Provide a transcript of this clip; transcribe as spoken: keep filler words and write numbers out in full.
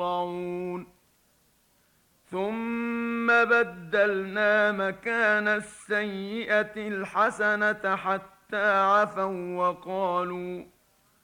يسرعون ثم بدلنا مكان السيئة الحسنة حتى عفوا وقالوا